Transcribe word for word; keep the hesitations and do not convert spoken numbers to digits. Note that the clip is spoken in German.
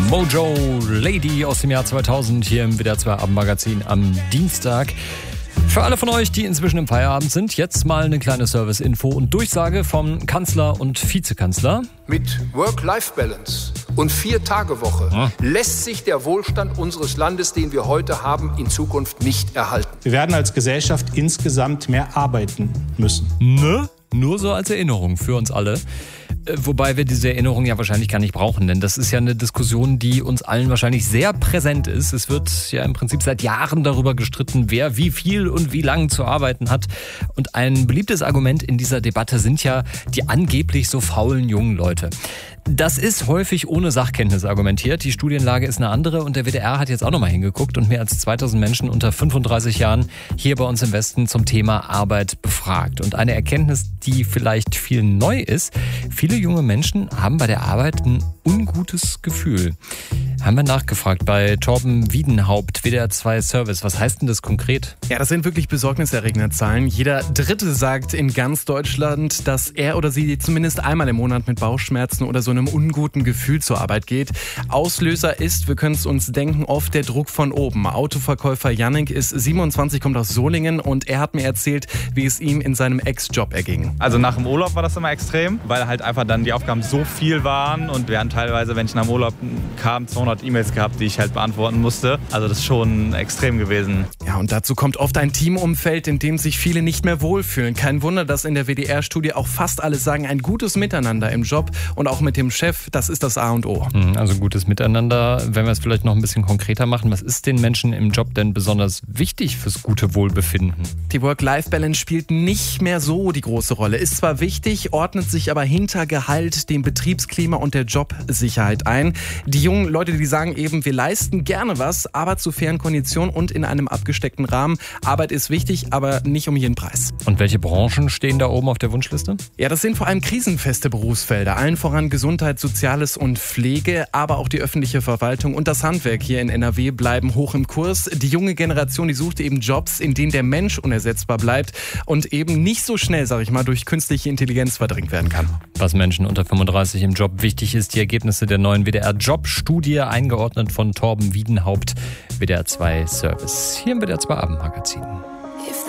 Mojo Lady aus dem Jahr zweitausend hier im W D R zwei Abendmagazin am Dienstag. Für alle von euch, die inzwischen im Feierabend sind, jetzt mal eine kleine Service-Info und Durchsage vom Kanzler und Vizekanzler. Mit Work-Life-Balance und Vier-Tage-Woche ja. lässt sich der Wohlstand unseres Landes, den wir heute haben, in Zukunft nicht erhalten. Wir werden als Gesellschaft insgesamt mehr arbeiten müssen. Ne? Nur so als Erinnerung für uns alle. Wobei wir diese Erinnerung ja wahrscheinlich gar nicht brauchen, denn das ist ja eine Diskussion, die uns allen wahrscheinlich sehr präsent ist. Es wird ja im Prinzip seit Jahren darüber gestritten, wer wie viel und wie lang zu arbeiten hat. Und ein beliebtes Argument in dieser Debatte sind ja die angeblich so faulen jungen Leute. Das ist häufig ohne Sachkenntnis argumentiert. Die Studienlage ist eine andere und der W D R hat jetzt auch nochmal hingeguckt und mehr als zweitausend Menschen unter fünfunddreißig Jahren hier bei uns im Westen zum Thema Arbeit befragt. Und eine Erkenntnis, die vielleicht viel neu ist: Viele junge Menschen haben bei der Arbeit ein ungutes Gefühl. Haben wir nachgefragt bei Torben Wiedenhaupt, W D R zwei Service. Was heißt denn das konkret? Ja, das sind wirklich besorgniserregende Zahlen. Jeder Dritte sagt in ganz Deutschland, dass er oder sie zumindest einmal im Monat mit Bauchschmerzen oder so einem unguten Gefühl zur Arbeit geht. Auslöser ist, wir können es uns denken, oft der Druck von oben. Autoverkäufer Jannik ist siebenundzwanzig, kommt aus Solingen und er hat mir erzählt, wie es ihm in seinem Ex-Job erging. Also nach dem Urlaub war das immer extrem, weil halt einfach dann die Aufgaben so viel waren und wir hatten teilweise, wenn ich nach dem Urlaub kam, zweihundert E-Mails gehabt, die ich halt beantworten musste. Also das ist schon extrem gewesen. Ja, und dazu kommt oft ein Teamumfeld, in dem sich viele nicht mehr wohlfühlen. Kein Wunder, dass in der W D R-Studie auch fast alle sagen, ein gutes Miteinander im Job und auch mit dem Chef, das ist das A und O. Also gutes Miteinander. Wenn wir es vielleicht noch ein bisschen konkreter machen, was ist den Menschen im Job denn besonders wichtig fürs gute Wohlbefinden? Die Work-Life-Balance spielt nicht mehr so die große Rolle. Ist zwar wichtig, ordnet sich aber hinter Gehalt, dem Betriebsklima und der Jobsicherheit ein. Die jungen Leute, die sagen eben, wir leisten gerne was, aber zu fairen Konditionen und in einem abgesteckten Rahmen. Arbeit ist wichtig, aber nicht um jeden Preis. Und welche Branchen stehen da oben auf der Wunschliste? Ja, das sind vor allem krisenfeste Berufsfelder. Allen voran Gesundheit, Soziales und Pflege, aber auch die öffentliche Verwaltung und das Handwerk hier in N R W bleiben hoch im Kurs. Die junge Generation, die sucht eben Jobs, in denen der Mensch unersetzbar bleibt und eben nicht so schnell, sag ich mal, durch künstliche Intelligenz verdrängt werden kann. Was Menschen unter fünfunddreißig im Job wichtig ist, die Ergebnisse der neuen W D R-Jobstudie, eingeordnet von Torben Wiedenhaupt, W D R zwei Service, hier im W D R zwei Abendmagazin.